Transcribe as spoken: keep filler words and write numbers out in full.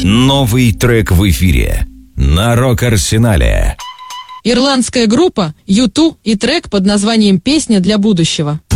Новый трек в эфире на Рок-Арсенале. Ирландская группа ю ту и трек под названием «Песня для будущего».